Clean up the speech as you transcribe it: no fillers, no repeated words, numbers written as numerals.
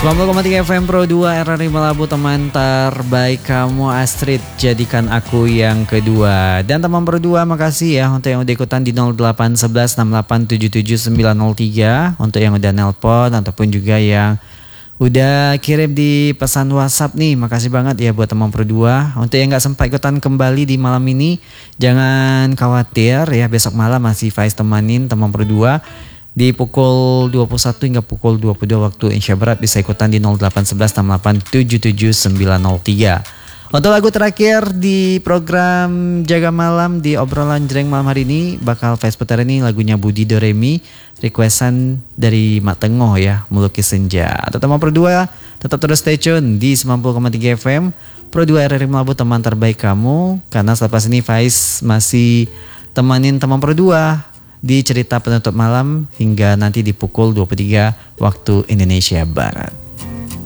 90,3 FM Pro 2 RRI Melabu, teman terbaik kamu Astrid, jadikan aku yang kedua. Dan teman Pro 2, makasih ya untuk yang udah ikutan di 081168779903, untuk yang udah nelpon ataupun juga yang udah kirim di pesan WhatsApp nih. Makasih banget ya buat teman Pro 2. Untuk yang gak sempat ikutan kembali di malam ini, jangan khawatir ya, besok malam masih Faiz temanin teman Pro 2 di pukul 21 hingga pukul 22 waktu Indonesia Barat. Bisa ikutan di 081168779903. Untuk lagu terakhir di program Jaga Malam di obrolan Jreng malam hari ini, bakal Faiz putar ini lagunya Budi Doremi, requestan dari Mak Tengoh ya, Melukis Senja. Atau teman Pro 2, tetap terus stay tune di 90,3 FM Pro 2 RRI Melabu, teman terbaik kamu. Karena selepas ini Faiz masih temanin teman Pro 2 di cerita penutup malam hingga nanti di pukul 23 waktu Indonesia Barat.